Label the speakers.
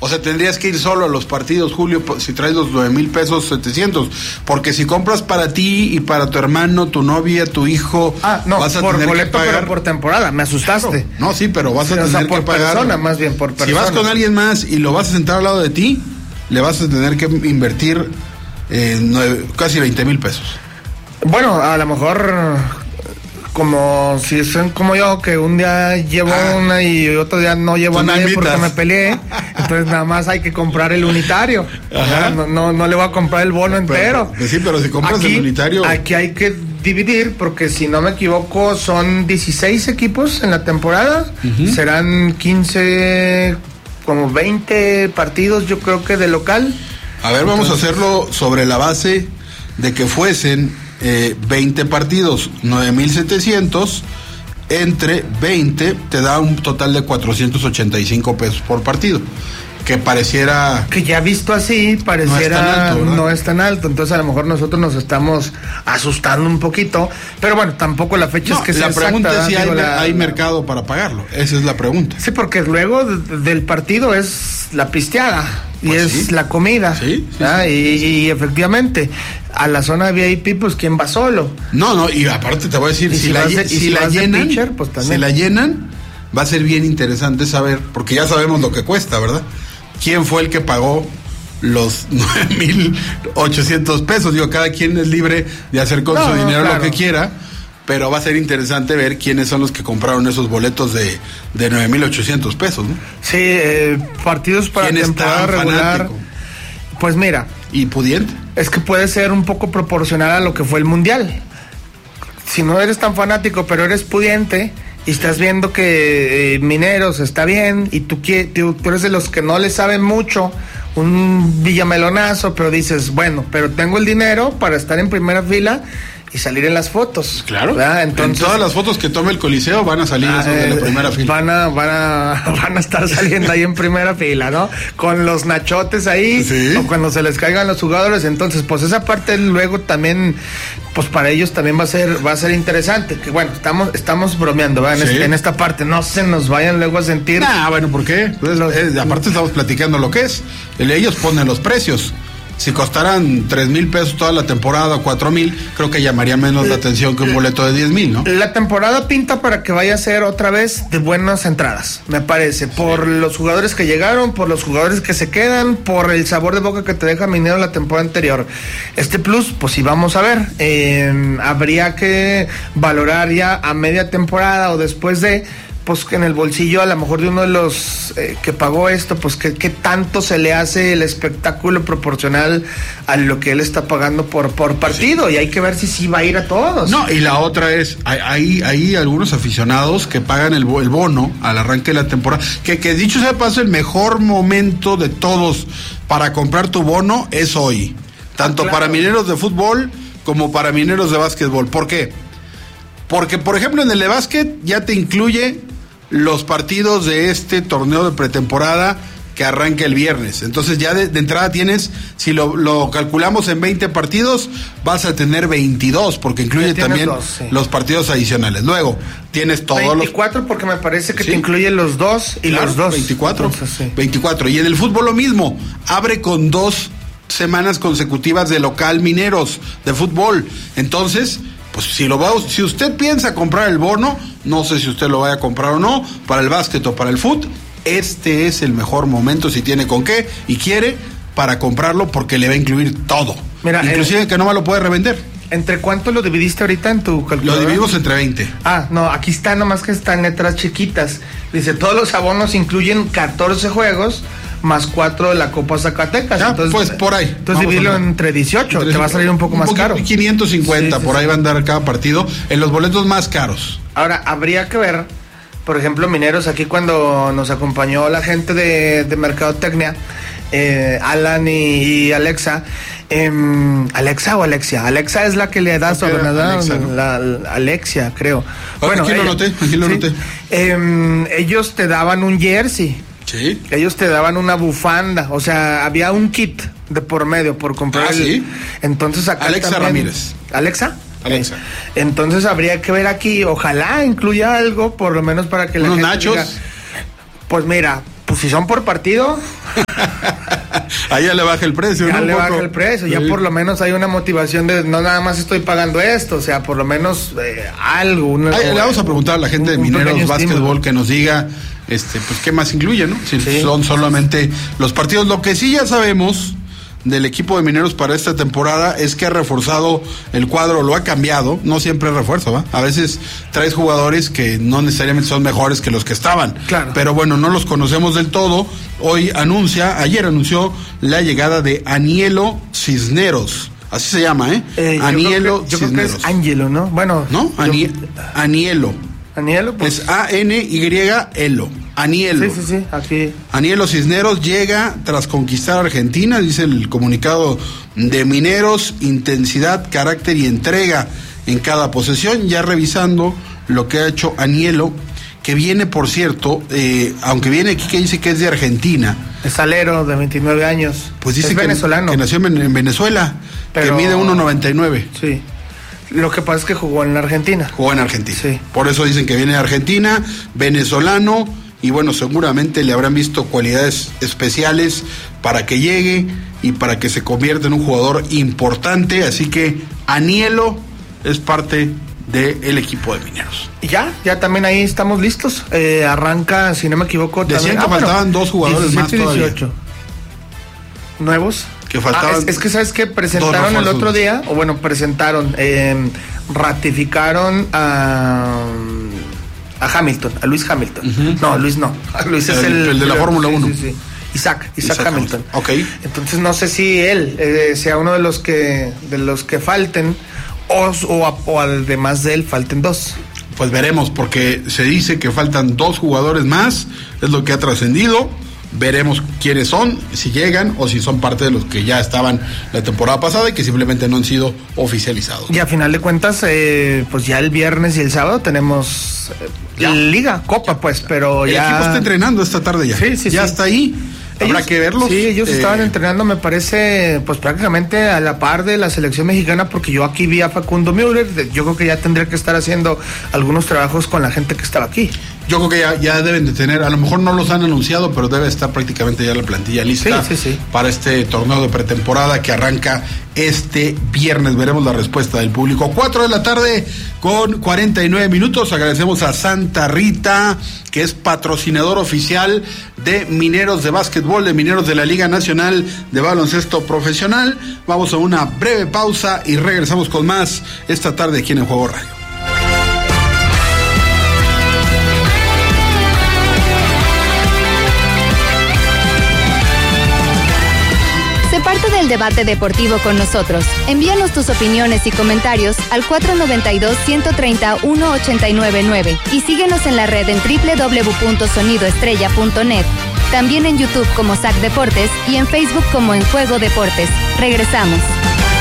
Speaker 1: O sea, tendrías que ir solo a los partidos, Julio, si traes los 9,000 pesos, 700. Porque si compras para ti y para tu hermano, tu novia, tu hijo,
Speaker 2: vas a tener boleto, que pagar. Pero por temporada, me asustaste.
Speaker 1: Claro. No, sí, pero vas a tener que pagar.
Speaker 2: Persona, más bien por persona.
Speaker 1: Si vas con alguien más y lo vas a sentar al lado de ti, le vas a tener que invertir casi 20,000 pesos.
Speaker 2: Bueno, a lo mejor, como si son como yo, que un día llevo una y otro día no llevo a nadie porque me peleé, entonces nada más hay que comprar el unitario. No le voy a comprar el bono entero.
Speaker 1: Pero si compras el unitario...
Speaker 2: Aquí hay que dividir, porque si no me equivoco son 16 equipos en la temporada, serán 15, como 20 partidos, yo creo que de local.
Speaker 1: A ver, vamos a hacerlo sobre la base de que fuesen 20 partidos, 9,700 entre 20 te da un total de 485 pesos por partido, que pareciera
Speaker 2: que ya visto así pareciera no es tan alto, entonces a lo mejor nosotros nos estamos asustando un poquito, pero bueno, tampoco la fecha es que sea exacta. La pregunta es si
Speaker 1: hay mercado para pagarlo, esa es la pregunta.
Speaker 2: Sí, porque luego del partido es la pisteada y es la comida, y efectivamente a la zona VIP, pues ¿quién va solo?
Speaker 1: No, y aparte te voy a decir, si la llenan, pitcher, pues si la llenan, va a ser bien interesante saber, porque ya sabemos lo que cuesta, ¿verdad? ¿Quién fue el que pagó los 9,800 pesos? Digo, cada quien es libre de hacer con su dinero lo que quiera, pero va a ser interesante ver quiénes son los que compraron esos boletos de 9,800 pesos, ¿no?
Speaker 2: Sí, partidos para temporada regular. Fanático? Pues mira.
Speaker 1: ¿Y pudiente?
Speaker 2: Es que puede ser un poco proporcional a lo que fue el Mundial. Si no eres tan fanático, pero eres pudiente y estás viendo que Mineros está bien y tú eres de los que no le saben mucho, un villamelonazo, pero dices, bueno, pero tengo el dinero para estar en primera fila y salir en las fotos.
Speaker 1: Claro. Entonces, en todas las fotos que tome el Coliseo van a salir esos de la primera fila.
Speaker 2: Van a estar saliendo ahí en primera fila, ¿no? Con los nachotes ahí, o cuando se les caigan los jugadores. Entonces, pues esa parte luego también, pues para ellos también va a ser interesante. Que bueno, estamos bromeando, ¿verdad? En esta parte, no se nos vayan luego a sentir.
Speaker 1: Bueno, ¿por qué? Pues, aparte estamos platicando lo que es. Ellos ponen los precios. Si costaran 3,000 pesos toda la temporada o 4,000, creo que llamaría menos la atención que un boleto de 10,000, ¿no? La
Speaker 2: temporada pinta para que vaya a ser otra vez de buenas entradas, me parece, por los jugadores que llegaron, por los jugadores que se quedan, por el sabor de boca que te deja Minero la temporada anterior. Este plus, pues sí, vamos a ver. Habría que valorar ya a media temporada o después de, pues que en el bolsillo a lo mejor de uno de los que pagó esto, pues que tanto se le hace el espectáculo proporcional a lo que él está pagando por partido, y hay que ver si sí va a ir a todos.
Speaker 1: No, y la otra es, hay algunos aficionados que pagan el bono al arranque de la temporada, que dicho sea de paso, el mejor momento de todos para comprar tu bono es hoy, tanto para Mineros de fútbol como para Mineros de básquetbol. ¿Por qué? Porque, por ejemplo, en el de básquet ya te incluye los partidos de este torneo de pretemporada que arranca el viernes. Entonces ya de entrada tienes, si lo calculamos en 20 partidos, vas a tener 22, porque incluye también los partidos adicionales. Luego tienes todos
Speaker 2: 24 porque me parece que te incluye los dos y los dos.
Speaker 1: 24. Entonces, 24. Y en el fútbol lo mismo, abre con 2 semanas consecutivas de local Mineros de fútbol. Entonces, pues si usted piensa comprar el bono, no sé si usted lo vaya a comprar o no, para el básquet o para el fútbol, este es el mejor momento, si tiene con qué y quiere, para comprarlo, porque le va a incluir todo. Mira, inclusive que no me lo puede revender.
Speaker 2: ¿Entre cuánto lo dividiste ahorita en tu calculadora?
Speaker 1: Lo dividimos entre 20.
Speaker 2: No, aquí está, nomás que están letras chiquitas. Dice, todos los abonos incluyen 14 juegos más 4 de la Copa Zacatecas.
Speaker 1: Entonces, pues por ahí.
Speaker 2: Entonces divídelo entre 18, te va a salir un poco más caro.
Speaker 1: 550, por ahí va a andar cada partido en los boletos más caros.
Speaker 2: Ahora, habría que ver, por ejemplo, Mineros, aquí cuando nos acompañó la gente de Mercadotecnia, Alan y Alexa, ¿Alexa o Alexia? Alexa es la que le da sobre Alexia, creo.
Speaker 1: Bueno, aquí lo noté.
Speaker 2: Ellos te daban un jersey.
Speaker 1: Sí.
Speaker 2: Ellos te daban una bufanda, o sea, había un kit de por medio por comprar.
Speaker 1: ¿Sí?
Speaker 2: Entonces acá
Speaker 1: Alexa
Speaker 2: también...
Speaker 1: Ramírez.
Speaker 2: ¿Alexa?
Speaker 1: Alexa.
Speaker 2: Entonces habría que ver aquí, ojalá incluya algo, por lo menos para que la
Speaker 1: gente
Speaker 2: nachos. Diga, pues mira, pues si son por partido,
Speaker 1: ahí ya le baja el precio,
Speaker 2: ya
Speaker 1: ¿no?
Speaker 2: le baja el precio, ya por lo menos hay una motivación de no nada más estoy pagando esto, o sea, por lo menos algo.
Speaker 1: Le vamos a preguntar a la gente de Mineros Básquetbol que nos diga, pues qué más incluye, ¿no? Si son solamente los partidos. Lo que sí ya sabemos del equipo de Mineros para esta temporada es que ha reforzado el cuadro, lo ha cambiado, no siempre es refuerzo, ¿va? A veces traes jugadores que no necesariamente son mejores que los que estaban,
Speaker 2: claro.
Speaker 1: Pero bueno, no los conocemos del todo. Ayer anunció la llegada de Anielo Cisneros, así se llama, Anielo
Speaker 2: yo
Speaker 1: Cisneros.
Speaker 2: creo que es Ángelo, ¿no? Bueno,
Speaker 1: ¿no? Anielo.
Speaker 2: Anielo, pues.
Speaker 1: Es A-N-Y-Elo. Anielo.
Speaker 2: Sí, aquí.
Speaker 1: Anielo Cisneros llega tras conquistar Argentina, dice el comunicado de Mineros, intensidad, carácter y entrega en cada posesión. Ya revisando lo que ha hecho Anielo, que viene, por cierto, aunque viene aquí que dice que es de Argentina.
Speaker 2: Es alero de 29 años.
Speaker 1: Pues dice
Speaker 2: es
Speaker 1: que
Speaker 2: venezolano.
Speaker 1: Que nació en Venezuela, pero que mide 1.99.
Speaker 2: Sí. Lo que pasa es que jugó en Argentina.
Speaker 1: Jugó en Argentina.
Speaker 2: Sí.
Speaker 1: Por eso dicen que viene de Argentina, venezolano, y bueno, seguramente le habrán visto cualidades especiales para que llegue y para que se convierta en un jugador importante. Así que Anielo es parte del equipo de Mineros.
Speaker 2: Y ya también ahí estamos listos. Arranca, si no me equivoco,
Speaker 1: decían que faltaban dos jugadores 17 más todavía. 18.
Speaker 2: ¿Nuevos?
Speaker 1: Que faltaban.
Speaker 2: Es que sabes que presentaron el otro día, o bueno, ratificaron a Hamilton, a Luis Hamilton. Uh-huh. No, Luis no. Luis es
Speaker 1: el de la Fórmula 1.
Speaker 2: Sí. Isaac Hamilton.
Speaker 1: Ok.
Speaker 2: Entonces no sé si él sea uno de los que falten o además de él falten dos.
Speaker 1: Pues veremos, porque se dice que faltan dos jugadores más, es lo que ha trascendido. Veremos quiénes son, si llegan o si son parte de los que ya estaban la temporada pasada y que simplemente no han sido oficializados.
Speaker 2: Y a final de cuentas, pues ya el viernes y el sábado tenemos Liga, Copa, pues, pero
Speaker 1: el equipo está entrenando esta tarde ya.
Speaker 2: Sí.
Speaker 1: Ya está ahí. Habrá que verlos.
Speaker 2: Sí, ellos estaban entrenando, me parece, pues prácticamente a la par de la selección mexicana, porque yo aquí vi a Facundo Müller. Yo creo que ya tendría que estar haciendo algunos trabajos con la gente que estaba aquí.
Speaker 1: Yo creo que ya deben de tener, a lo mejor no los han anunciado, pero debe estar prácticamente ya la plantilla lista para este torneo de pretemporada que arranca este viernes. Veremos la respuesta del público. 4:00 con 49 minutos. Agradecemos a Santa Rita, que es patrocinador oficial de Mineros de Básquetbol, de Mineros de la Liga Nacional de Baloncesto Profesional. Vamos a una breve pausa y regresamos con más esta tarde aquí en El Juego Radio.
Speaker 3: Parte del debate deportivo con nosotros. Envíanos tus opiniones y comentarios al 492-130-1899 y síguenos en la red en www.sonidoestrella.net. También en YouTube como SAC Deportes y en Facebook como En Juego Deportes. Regresamos.